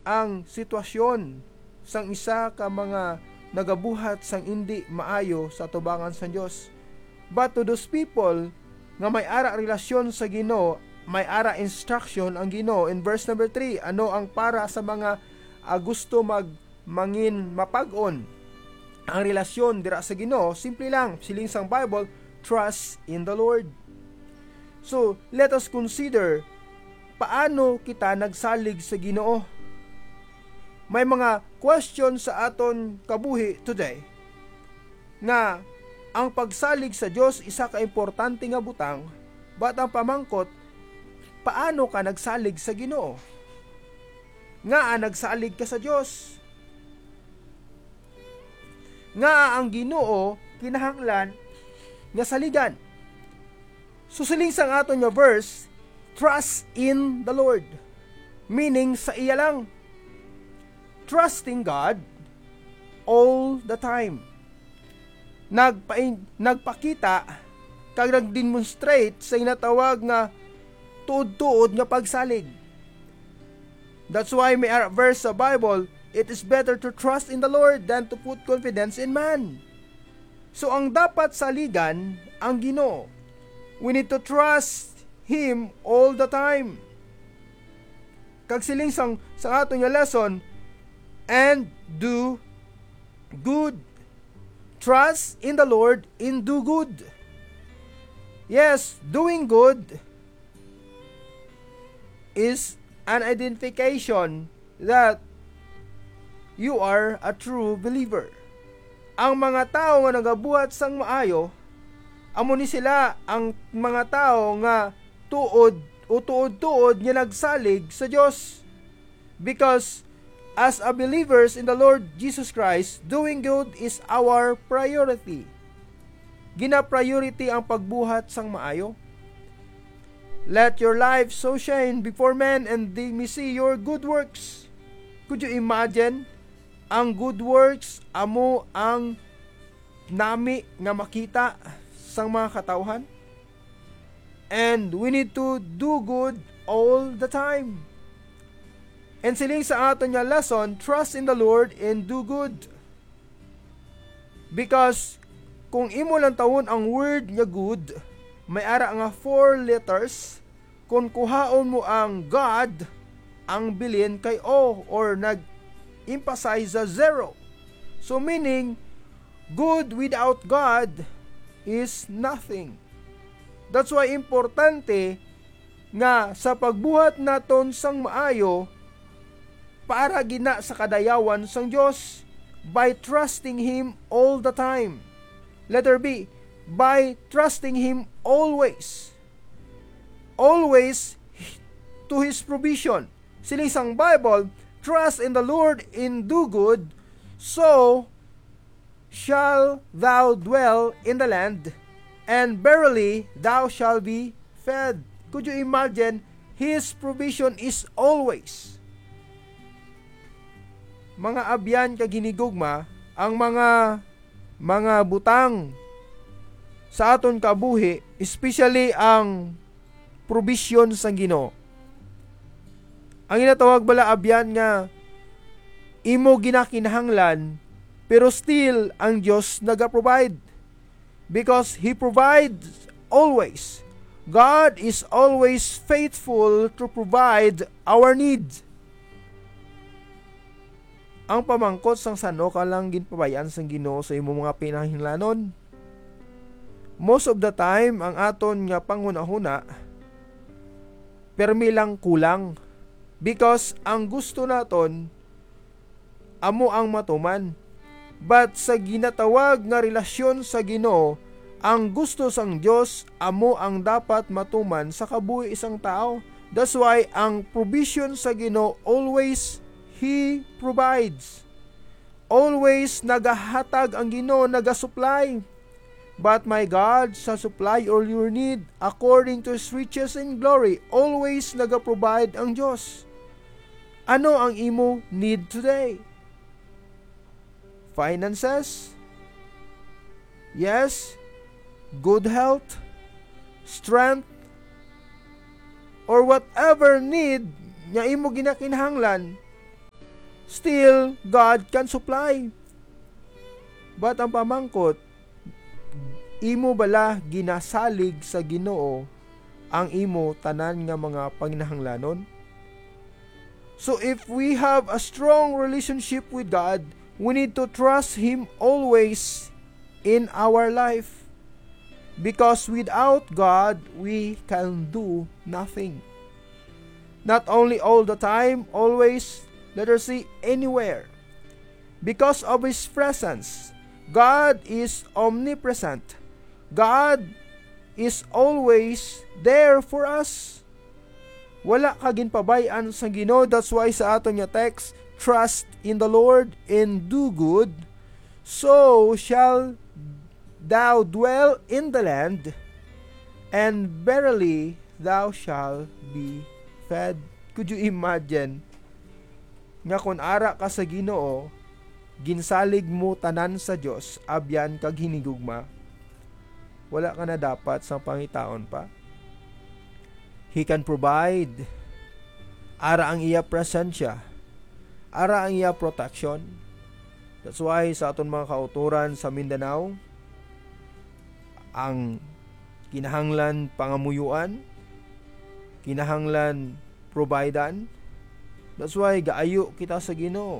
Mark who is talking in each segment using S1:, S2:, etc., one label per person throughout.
S1: ang sitwasyon sang isa ka mga nagabuhat sang hindi maayo sa tubangan sa Dios. But to those people nga may ara relasyon sa Ginoo, may ara instruction ang Ginoo. In verse number 3, ano ang para sa mga gusto mangin mapag-on ang relasyon dira sa Ginoo? Simple lang, siling sang Bible, trust in the Lord. So, let us consider paano kita nagsalig sa Ginoo. May mga question sa aton kabuhi today nga ang pagsalig sa Dios isa ka importante nga butang, but ang pamangkot, paano ka nagsalig sa Ginoo? Nga nagsalig ka sa Dios? Nga ang Ginoo kinahanglan nga saligan. Susiling sang aton nga verse, trust in the Lord. Meaning sa iya lang. Trusting God all the time. Nagpakita kag nagdemonstrate sa inatawag nga tuod-tuod nga pagsalig. That's why may verse sa Bible, it is better to trust in the Lord than to put confidence in man. So ang dapat saligan ang Ginoo. We need to trust Him all the time. Kag siling sang aton nga lesson, and do good. Trust in the Lord and do good. Yes, doing good is an identification that you are a true believer. Ang mga tao nga nagabuhat sang maayo, amo ni sila ang mga tao nga tuod nga nagsalig sa Dios. Because as a believers in the Lord Jesus Christ, doing good is our priority. Gina-priority ang pagbuhat sang maayo. Let your life so shine before men and they may see your good works. Could you imagine? Ang good works amo ang nami nga makita sang mga katawhan. And we need to do good all the time. And siling sa aton nga lesson, trust in the Lord and do good. Because kung imo lang tawon ang word nga good, may ara nga 4 letters. Kung kuhaon mo ang God, ang bilin kay O or nag-emphasize sa 0. So meaning, good without God is nothing. That's why importante nga sa pagbuhat naton sang maayo, para gina sa kadayawan sang Dios by trusting Him all the time. Letter B, by trusting Him always. Always to His provision. Siling sang Bible, trust in the Lord and do good, so shall thou dwell in the land, and verily thou shalt be fed. Could you imagine? His provision is always. Mga abyan ka ginigugma, ang mga butang sa aton kabuhi, especially ang provision sang Ginoo. Ang inatawag bala abyan nga imo ginakinahanglan, pero still ang Dios naga-provide, because He provides always. God is always faithful to provide our needs. Ang pamangkot sang sano ka lang ginpabayan sang Ginoo sa imong mga pinahinglanon. Most of the time, ang aton nga panghuna-huna, permi lang kulang. Because ang gusto naton, amo ang matuman. But sa ginatawag nga relasyon sa Ginoo, ang gusto sang Dios, amo ang dapat matuman sa kabuhi isang tao. That's why ang provision sa Ginoo always He provides. Always nagahatag ang Ginoo, nagasupply. But my God shall supply all your need according to His riches in glory. Always nagaprovide ang Diyos. Ano ang imo need today? Finances? Yes. Good health? Strength? Or whatever need nga imo ginakinahanglan, still God can supply. But ang pamangkot, imo bala ginasalig sa Ginoo ang imo tanan nga mga panginahanglanon? So if we have a strong relationship with God, we need to trust Him always in our life. Because without God, we can do nothing. Not only all the time, always, let us see, anywhere. Because of His presence, God is omnipresent. God is always there for us. Wala ka ginpabayan sa Ginoo. That's why sa aton nga text, trust in the Lord and do good, so shall thou dwell in the land, and verily thou shalt be fed. Could you imagine nga kung ara ka sa Ginoo, ginsalig mo tanan sa Dios, abyan kag hinigugma, wala ka na dapat sa pangitaon pa. He can provide. Ara ang iya presensya, ara ang iya protection. That's why sa aton mga kauturan sa Mindanao, ang kinahanglan pangamuyuan, kinahanglan providean. That's why gaayo kita sa Ginoo.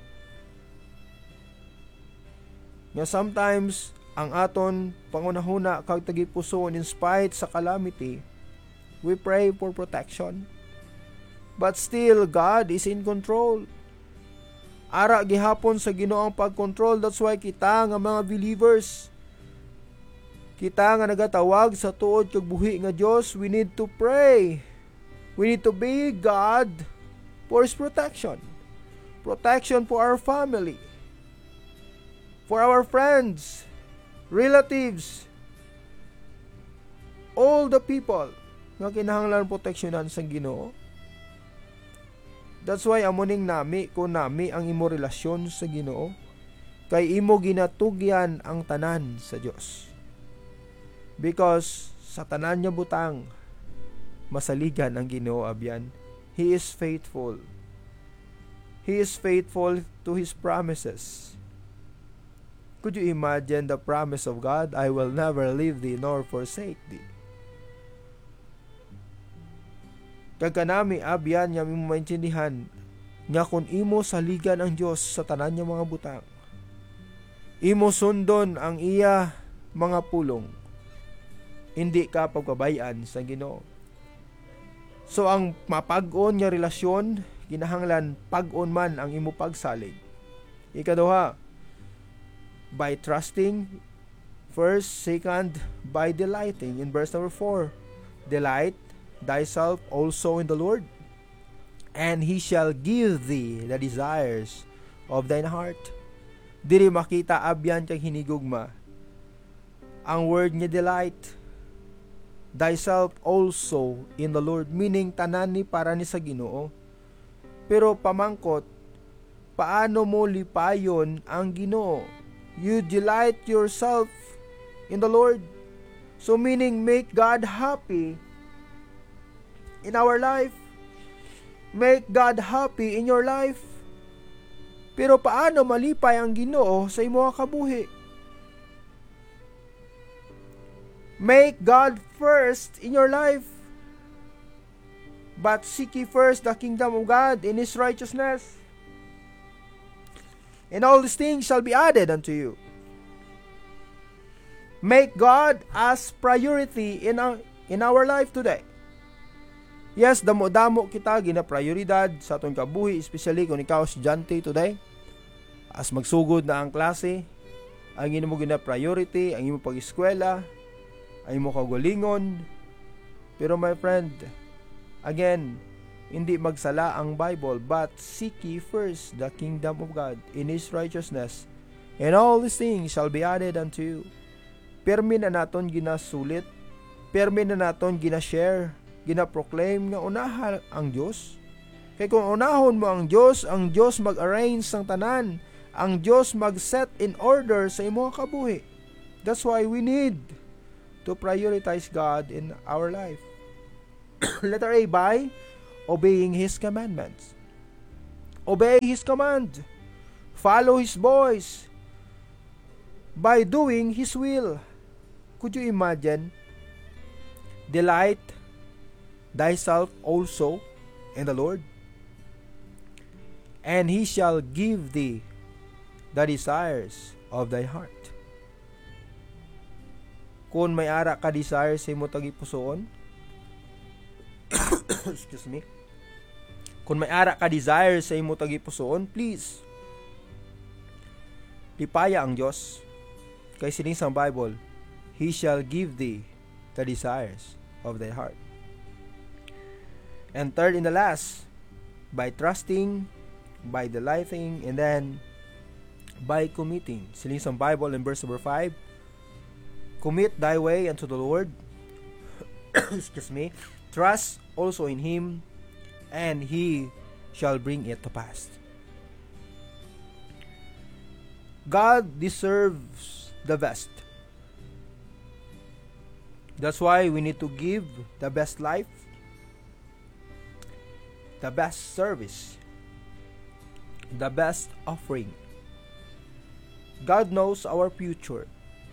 S1: Nga sometimes ang aton pangunahuna kag tagipuson in spite sa calamity, we pray for protection. But still God is in control. Ara gihapon sa Ginoo ang pagkontrol. That's why kita nga mga believers, kita nga nagatawag sa tuod kag buhi nga Dios, we need to pray. We need to beg God for His protection. Protection for our family, for our friends, relatives, all the people nga kinahanglan proteksyonan sa Ginoo. That's why amuning nami ko nami ang imo relasyon sa Ginoo, kay imo ginatugyan ang tanan sa Dios. Because sa tanan niya butang, masaligan ang Ginoo abyan. He is faithful. He is faithful to His promises. Could you imagine the promise of God? I will never leave thee nor forsake thee. Kagkanami abyan nga mo maintindihan nga kung imo saligan ang Dios sa tanan niya mga butang, imo sundon ang iya mga pulong, hindi ka pagpabayaan sa Ginoo. So ang mapag-on nga relasyon, kinahanglan pag-on man ang imo pagsalig. Ikaduha, by trusting. First, second, by delighting. In verse number 4, delight thyself also in the Lord, and He shall give thee the desires of thine heart. Diri makita abyan kang hinigugma ang word nga delight. Thyself also in the Lord, meaning tanan ni para ni sa Ginoo. Pero pamangkot, paano mo lipayon ang Ginoo? You delight yourself in the Lord. So meaning make God happy in our life. Make God happy in your life. Pero paano malipay ang Ginoo sa imo kabuhi? Make God first in your life. But seek ye first the kingdom of God and His righteousness, and all these things shall be added unto you. Make God as priority in our life today. Yes, damo-damo kita gina prioridad sa atong kabuhi, especially kung ikaw estudyante today. As magsugod na ang klase, ang imo gina priority, ang imo pag-eskwela, ang imo kaugalingon. Pero my friend, again, hindi magsala ang Bible, but seek ye first the kingdom of God in His righteousness, and all these things shall be added unto you. Permi na naton ginasulit, permi na naton ginashare, ginaproclaim nga unahan ang Diyos. Kaya kung unahon mo ang Diyos mag-arrange ng tanan, ang Diyos mag-set in order sa imo kabuhi. That's why we need to prioritize God in our life. Letter A, by obeying His commandments. Obey His command. Follow His voice by doing His will. Could you imagine? Delight thyself also in the Lord, and He shall give thee the desires of thy heart. Kung may ara ka desire sa imo tagipusoon, excuse me. Kung may ara ka desire sa imo tagipusoon, please. Lipaya ang Dios. Kay sining sa Bible, He shall give thee the desires of thy heart. And third and the last, by trusting, by delighting, and then by committing. Siling sa Bible in verse number 5, commit thy way unto the Lord. Excuse me. Trust also in Him, and He shall bring it to pass. God deserves the best. That's why we need to give the best life, the best service, the best offering. God knows our future,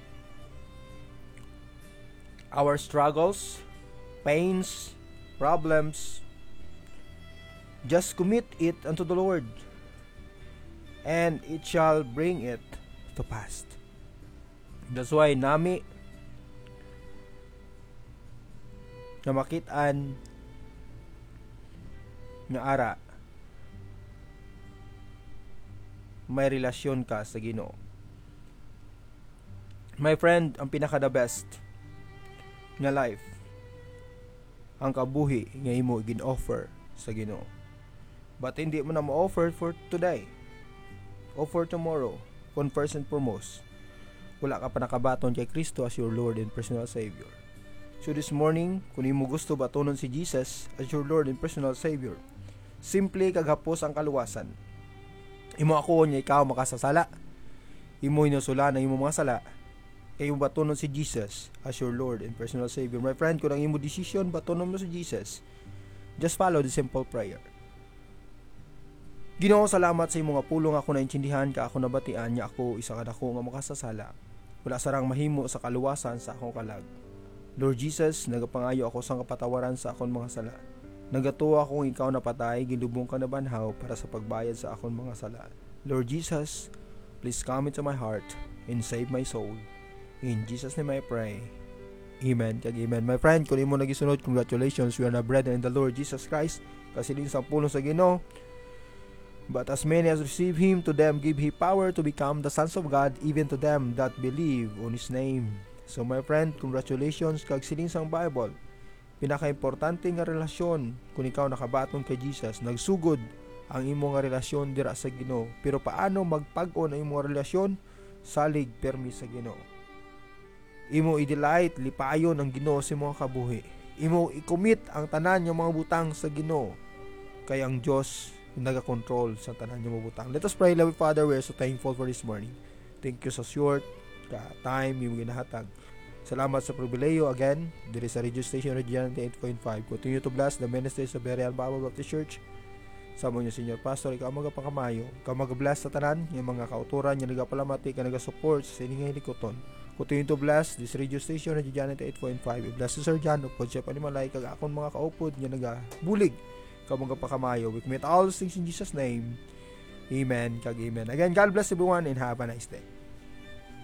S1: our struggles, pains, problems. Just commit it unto the Lord, and it shall bring it to pass. That's why nami na makitaan na ara may relasyon ka sa Ginoo. My friend, ang pinaka the best nga life, ang kabuhi nga imo gin-offer sa Ginoo. But hindi mo na ma-offer for today o for tomorrow. Kung first and foremost, wala ka pa nakabaton kay Kristo as your Lord and personal Savior. So this morning, kung imo gusto batonon si Jesus as your Lord and personal Savior, simple kaghapos ang kaluwasan. Imo ako niya ikaw makasasala. Imo inusula na imo mga sala. Kay imo batonon si Jesus as your Lord and personal Savior. My friend, kung ang imo decision batonon mo si Jesus, just follow the simple prayer. Ginoo, salamat sa imo nga pulong ako naintindihan ka ako nabatian niya ako isa kada ko nga makasasala. Wala sarang mahimo sa kaluwasan sa akong kalag. Lord Jesus, nagapangayo ako sa kapatawaran sa akong mga sala. Nagatuwa akong ikaw napatay, gilubong ka na banhaw para sa pagbayad sa akong mga sala. Lord Jesus, please come into my heart and save my soul. In Jesus' name I pray. Amen. Amen. My friend, kung imo nagisunod, congratulations, we are na brethren in the Lord Jesus Christ. Kasi din sa pulong sa Ginoo. But as many as receive Him, to them give He power to become the sons of God, even to them that believe on His name. So my friend, congratulations kag siling sang Bible. Pinaka-importante nga relasyon kung ikaw nakabaton kay Jesus, nagsugod ang imo nga relasyon dira sa Ginoo. Pero paano magpag-on ang imo relasyon? Salig permi sa Ginoo. Imo i-delight, lipayon ang Ginoo sa mga kabuhi. Imo i-commit ang tanan nga mga butang sa Ginoo. Kay ang Dios naga-control sa tanan nga mga butang. Let us pray. Loving Father, we are so thankful for this morning. Thank you sa short time yung ginahatag. Salamat sa pribileyo again. Diri sa radio station Radio 8.5. Continue to bless the ministries of Berean Bible Baptist Church. Sama niyo Senior Pastor, ikaw magapakamayo. Ikaw mag-bless sa tanan yung mga kauturan yung nagapalamati ka nagasupport sa ining hilikoton. Continue to bless this radio station Radio 8.5. I-bless si Sir John upod siya panimalay kag akong mga kaupod yung nagabulig. Ikaw magapakamayo. We commit all things in Jesus' name. Amen kag amen. Again, God bless everyone and have a nice day.